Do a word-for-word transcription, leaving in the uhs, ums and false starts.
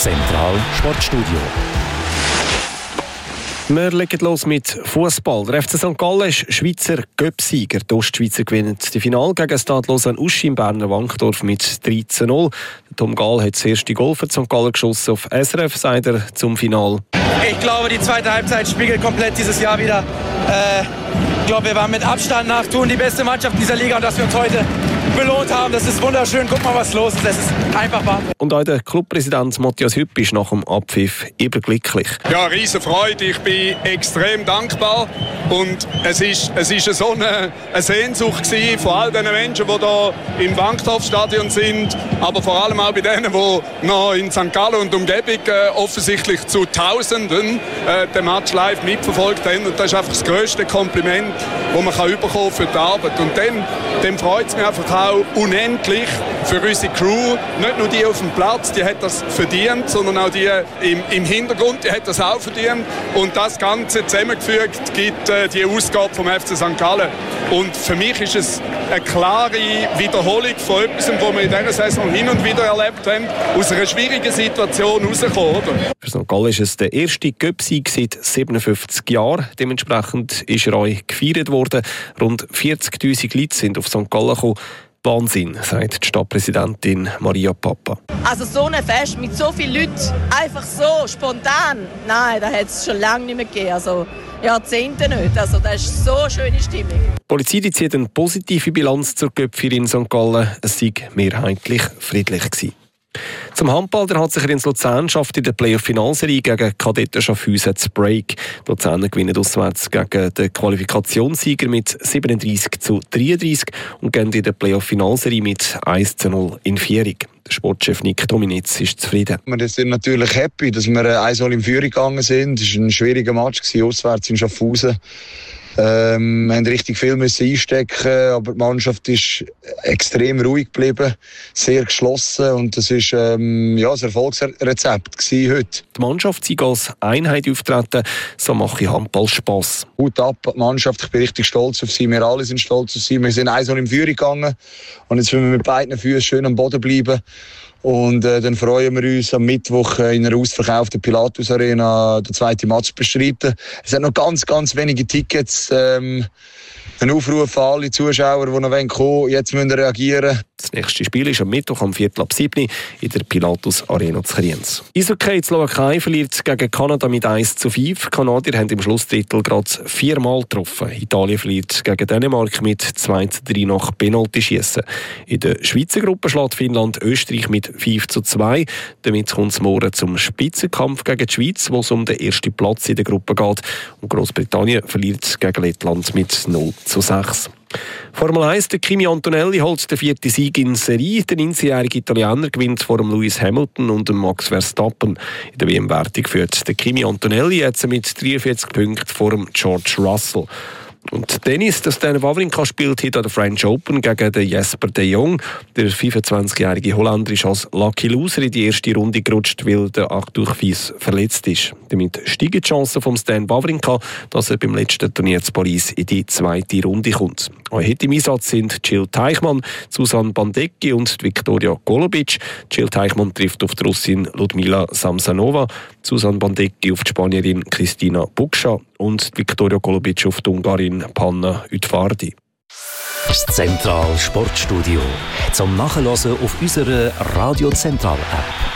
Zentral Sportstudio. Wir legen los mit Fußball. Der F C Sankt Gallen ist Schweizer Cup-Sieger. Die Ostschweizer gewinnen das Finale gegen Stade Lausanne-Uschi im Berner Wankdorf mit dreizehn zu null. Tom Gahl hat das erste Goal für Sankt Gallen geschossen. Auf S R F sagt er zum Finale. Ich glaube, die zweite Halbzeit spiegelt komplett dieses Jahr wieder. Äh, ich glaube, wir waren mit Abstand nach Thun die beste Mannschaft dieser Liga und dass wir uns heute belohnt haben, das ist wunderschön. Guck mal, was los ist. Das ist einfach wahr. Und auch der Clubpräsident Matthias Hüpp ist nach dem Abpfiff überglücklich. Ja, riesen Freude. Ich bin extrem dankbar. Und es ist, es ist so eine, eine Sehnsucht gewesen von all den Menschen, die hier im Wankdorfstadion sind, aber vor allem auch bei denen, die noch in Sankt Gallen und Umgebung äh, offensichtlich zu Tausenden äh, den Match live mitverfolgt haben. Und das ist einfach das grösste Kompliment, das man kann bekommen für die Arbeit. Und dann, dann freut es mich einfach auch unendlich für unsere Crew. Nicht nur die auf dem Platz, die hat das verdient, sondern auch die im, im Hintergrund, die hat das auch verdient. Und das Ganze zusammengefügt gibt äh, die Ausgabe vom F C Sankt Gallen. Und für mich ist es eine klare Wiederholung von etwas, was wir in dieser Saison hin und wieder erlebt haben, aus einer schwierigen Situation herausgekommen. Für Sankt Gallen ist es der erste Cup-Sieg seit siebenundfünfzig Jahren. Dementsprechend ist er auch gefeiert worden. Rund vierzigtausend Leute sind auf Sankt Gallen gekommen. Wahnsinn, sagt die Stadtpräsidentin Maria Papa. Also so ein Fest mit so vielen Leuten, einfach so, spontan, nein, das hat es schon lange nicht mehr gegeben. Also Jahrzehnte nicht. Also das ist so eine schöne Stimmung. Die Polizei zieht eine positive Bilanz zur Cup-Feier in Sankt Gallen. Es sei mehrheitlich friedlich gewesen. Zum Handball, der hat sich in Luzern schafft in der Playoff-Finalserie gegen Kadetten Schaffhausen zu Break. Die Luzerner gewinnen auswärts gegen den Qualifikationssieger mit siebenunddreißig zu dreiunddreißig und gehen in der Playoff-Finalserie mit eins zu null in Führung. Der Sportchef Nick Dominitz ist zufrieden. Wir sind natürlich happy, dass wir eins zu null in Führung gegangen sind. Es war ein schwieriger Match, auswärts in Schaffhausen. Ähm, wir mussten richtig viel müssen einstecken, aber die Mannschaft ist extrem ruhig geblieben, sehr geschlossen und das war ähm, ja, ein Erfolgsrezept heute. Die Mannschaft sei als Einheit auftreten, so mache Handball Spass. Hut ab, die Mannschaft, ich bin richtig stolz auf sie, wir alle sind stolz auf sie. Wir sind eins zu null in Führung gegangen und jetzt müssen wir mit beiden Füßen schön am Boden bleiben. Und äh, dann freuen wir uns am Mittwoch äh, in einer ausverkauften Pilatus Arena den zweiten Match bestreiten. Es sind noch ganz, ganz wenige Tickets. Ähm, ein Aufruf an alle Zuschauer, die noch kommen wollen, jetzt müssen reagieren. Das nächste Spiel ist am Mittwoch am Viertel ab sieben in der Pilatus Arena zu Kriens. Eishockey, die Slowakei verliert gegen Kanada mit eins zu fünf. Die Kanadier haben im Schlussdrittel gerade viermal getroffen. Italien verliert gegen Dänemark mit zwei zu drei nach Penaltyschiessen. In der Schweizer Gruppe schlägt Finnland Österreich mit fünf zu zwei. Damit kommt es morgen zum Spitzenkampf gegen die Schweiz, wo es um den ersten Platz in der Gruppe geht. Und Großbritannien verliert gegen Lettland mit null zu sechs. Formel eins, der Kimi Antonelli holt den vierten Sieg in Serie. Der neunzehnjährige Italiener gewinnt vor dem Lewis Hamilton und dem Max Verstappen. In der W M-Wertung führt der Kimi Antonelli jetzt mit dreiundvierzig Punkten vor dem George Russell. Und Tennis, das Stan Wawrinka spielt heute an der French Open gegen den Jesper de Jong. Der fünfundzwanzigjährige Holländer ist als Lucky Loser in die erste Runde gerutscht, weil der Arthur Fils verletzt ist. Damit steigen die Chancen von Stan Wawrinka, dass er beim letzten Turnier zu Paris in die zweite Runde kommt. Auch heute im Einsatz sind Jill Teichmann, Susanne Bandecki und Viktoria Golubic. Jill Teichmann trifft auf die Russin Ludmila Samsonova, Susanne Bandecki auf die Spanierin Kristina Bukscha und Viktoria Golubic auf die Ungarin Panna Utvardi. Das Zentral Sportstudio zum Nachhören auf unserer Radio Zentral App.